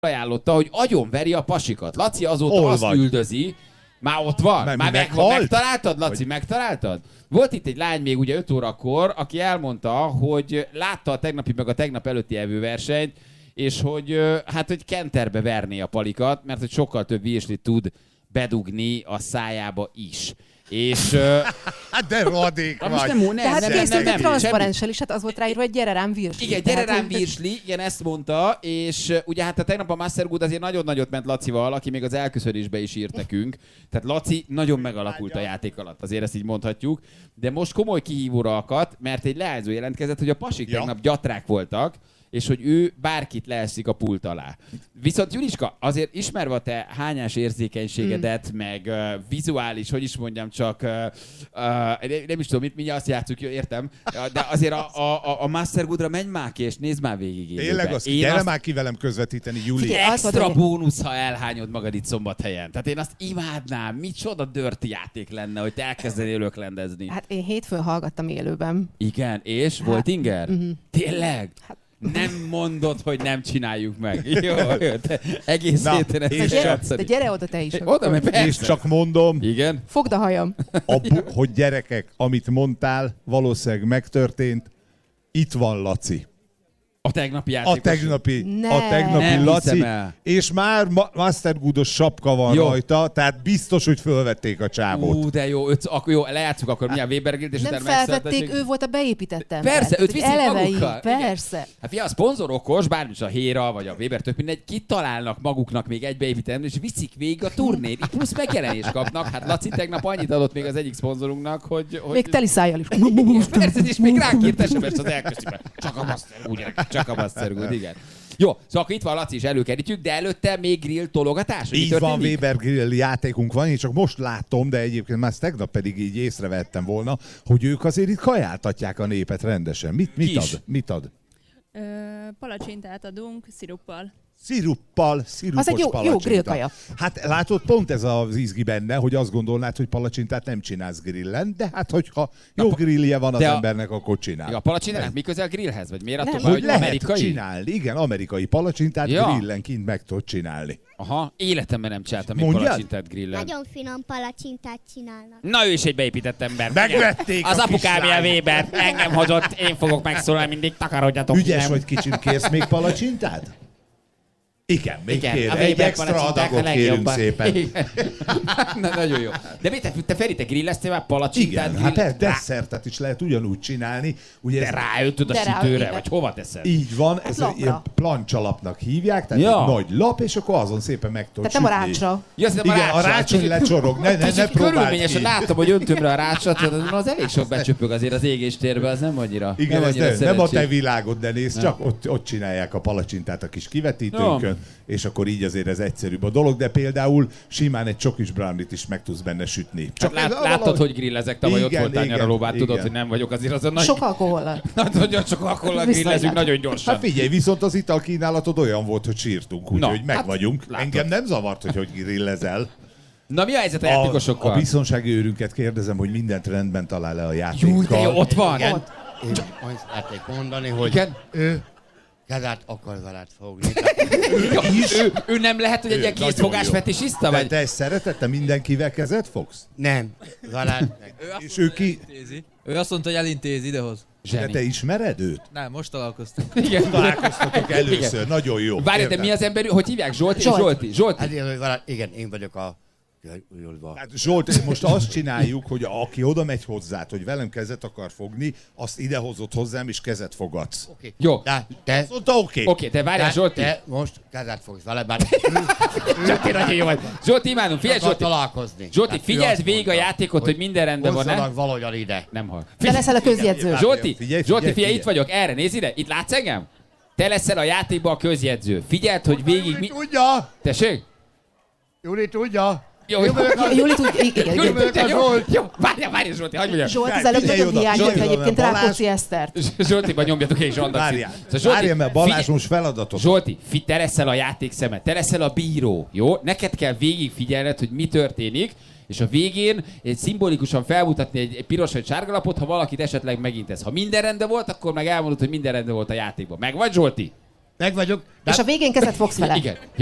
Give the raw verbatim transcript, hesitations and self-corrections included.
ajánlotta, hogy agyonveri a pasikat. Laci azóta Hol azt vagy? üldözi. Már ott van? Mert Már mi meg, meghalt? megtaláltad, Laci? Hogy... Megtaláltad? Volt itt egy lány még ugye öt órakor, aki elmondta, hogy látta a tegnapi meg a tegnap előtti evőversenyt, és hogy hát, hogy kenterbe verné a palikat, mert hogy sokkal több virslit tud bedugni a szájába is. És... Hát de rohadék vagy. Most nem, nem, De hát nem, nem, készült nem, egy nem, transzparenssel is, hát az volt ráírva, hogy gyere rám virsli. igen, gyere Tehát, rám virsli, igen, ezt mondta, és uh, ugye hát a tegnap a Mastergood azért nagyon nagyot ment Lacival, aki még az elköszönésbe is írt nekünk. Tehát Laci nagyon megalakult a játék alatt, azért ezt így mondhatjuk. De most komoly kihívóra akadt, mert egy leányzó jelentkezett, hogy a pasik Ja. tegnap gyatrák voltak, és hogy ő bárkit leeszik a pult alá. Viszont Juliska, azért ismerve a te hányás érzékenységedet, mm. meg uh, vizuális, hogy is mondjam, csak uh, uh, nem is tudom, mit mi azt játsszuk, értem, de azért a, a, a Mastergoodra menj már ki, és nézd már végig. Tényleg az, gyere azt... már ki velem közvetíteni, Juli. Figyelj, azt Extra mondom, bónusz, ha elhányod magad itt Szombathelyen. Tehát én azt imádnám, micsoda dirty játék lenne, hogy te elkezdenél löklendezni. Hát én hétfőn hallgattam élőben. Igen, és hát, volt inger? Uh-huh. Tényleg? Hát, nem mondod, hogy nem csináljuk meg. Jó, jó, te egész Na, héten ezt és De gyere, csak- de gyere oda te is. Oda, mert persze. És csak mondom, Igen? Fogd a hajam. a bu- hogy gyerekek, amit mondtál, valószínűleg megtörtént. Itt van Laci. A tegnapi játékos. A tegnapi, Ne. a tegnapi Nem Laci, hiszem el. és már ma- Mastergoodos sapka van Jó. rajta, tehát biztos, hogy fölvették a csávót. Ú, de jó, öt, akkor jó, lejátszuk akkor milyen Webergilt, és Nem utána felvették, megszálltatjuk. ő volt a beépített ember. Persze, Tehát, őt hogy viszik eleve így, magukkal. Igen. Persze. Hát figyelj, a szponzorokos, bármicsoda a Héra, vagy a Weber, tök mindegy, kitalálnak maguknak még egy beépített, és viszik végig a turnét, így plusz megjelenést kapnak. Hát Laci tegnap annyit adott még az egyik szponzorunknak, hogy... hogy... Még teli szájjal is. És persze, és még ránk írt es em es-t az elköszönben. Csak a Mastergood, gyerekek, csak a Mastergood, igen. Jó, szóval akkor itt van Laci, és előkerítjük, de előtte még grill tologatás? hogy mi Így van, történik? Weber Grill játékunk van, én csak most látom, de egyébként már tegnap pedig így észrevettem volna, hogy ők azért itt kajáltatják a népet rendesen. Mit, mit Kis. ad? Mit ad? Ö, palacsintát adunk sziruppal. Sziruppal, szirupos Az egy jó- jó palacsinta. grillkaja. Hát látod, pont ez az izgi benne, hogy azt gondolnád, hogy palacsintát nem csinálsz grillen, de hát hogyha jó Na, grillje van az de a- embernek, akkor csinál. Ja, a palacsintának mi közel grillhez? Vagy miért attól, Nem. van, Hogy hogy lehet amerikai? csinálni, igen, amerikai palacsintát Ja. grillen kint meg tudod csinálni. Aha, életemben nem csináltam még Mondjad? palacsintát grillen. Nagyon finom palacsintát csinálnak. Na ő is egy beépített ember. Megvették Az a apukám ilyen kislányt. Weber, engem hozott, én fogok megszólalni mindig, takarodjatok. Ügyes nem. vagy kicsit, kérsz még palacsintát? Igen, még Igen, kér. a Egy Weber extra palacsinták a adagot kérünk legjobban. szépen. Igen. Na, nagyon jó. De mit, te, te Feri, te grilleztél már palacsintát? Igen, hát grill- persze, desszertet is lehet ugyanúgy csinálni. Ugye De ez ráöntöd a De rá- sütőre, igen. vagy hova teszed? így van, ez egy lapra. ilyen plancsalapnak hívják, tehát Ja. egy nagy lap, és akkor azon szépen meg tudod Tehát nem a sütni. rácsra. Ja, azt hiszem, Igen, a rácson lecsorog, ne, ne, ne Kicsit próbáld körülményesen ki. láttam, hogy öntöm rá a rácsot, tehát az elég sok becsöpög azért az égéstérbe, az nem annyira. Igen, nem ez annyira nem, nem a te szerencsés. világod, de nézd, Nem. csak ott, ott csinálják a palacsintát a kis kivetítőnkön, és akkor így azért ez egyszerűbb a dolog, de például simán egy csokis brownie-t is meg tudsz benne sütni. Csak lát, ez láttad, valahogy- hogy grillezek, tavaly ott Igen, voltál igen, nyaralóvát, tudod, igen. hogy nem vagyok azért azon nagy... Sok alkohollal. Nagyon sok alkohollal Viszonylag. grillezünk, nagyon gyorsan. Hát figyelj, viszont az italkínálatod olyan volt, hogy sírtunk, úgyhogy Na, meg hát vagyunk. látod. Engem nem zavart, hogy hogy grillezel. Na mi a helyzet a A, játékosokkal? a biztonsági őrünket kérdezem, hogy mindent rendben talál-e a játékkal. Jó, de jó, ott van. Igen, Ott. én azt szeretnék mondani, hogy Igen? ő kezet akar veled fogni. Ja, ő, ő nem lehet, hogy egy Ő ilyen nagyon készfogás jó. fetisiszta, Te, vagy? te ezt szereted? Te mindenkivel kezet fogsz? Nem, veled. És ő ki? Elintézi. Ő azt mondta, hogy elintézi idehoz. De Zseni. te ismered őt? Nem, most találkoztunk. Igen. Találkoztatok először, nagyon jó. Várj, de Érted? mi az ember, hogy hívják? Zsolti? Zsolt. Zsolti. Zsolti. Hát én, hogy veled, igen, én vagyok a Julva. Hát Zsolt, most azt csináljuk, hogy aki oda megy hozzád, hogy velem kezet akar fogni, azt idehozott hozzám, és kezet fogadsz. Oké. Jó. De te, Azt mondta, oké. Oké, te várjál, te, Zsolti. te most kezet fogsz vele, bár Zsolti, nagyon jó vagy. Zsolti, imádom, figyelj, akar Zsolti. találkozni. Zsolti, Hát ő figyeld azt végig a mondta, játékot, hogy minden rendben van, hozzanak ne? valahogyan ide. Nem hall. Te leszel a közjegyző. Zsolti, Figyelj, Zsolti, figyelj, figyelj, itt figyelj. vagyok, erre, nézz ide, itt látsz engem? Te leszel a játékban a közjegyző. Figyeld, hogy végig mi... Tudja! Tessék? Juli tudja! Jó, jó. Júli tud, igen, Jól igen. tudja, jó, Zsolt. jó, várjál, várjál, Zsolti, hagyd mondjam. Zsolt az Figyelj előbb nagyon oda, hiányzott Zsolti, egyébként Balázs- Rákóczi Esztert. Zsoltiban nyomjatok és annak Várjál, Szóval Zsolti, várjál, mert Balázs figyelj- most feladatot. Zsolti, fi, te leszel a játékszeme, te leszel a bíró, jó? Neked kell végig figyelned, hogy mi történik, és a végén egy szimbolikusan felmutatni egy, egy piros vagy sárga lapot, ha valakit esetleg megintesz. Ha minden rendben volt, akkor meg elmondod, hogy minden rendben volt a játékban. Meg vagy, Zsolti? Meg vagyok. De És a végén kezet fogsz vele. Igen.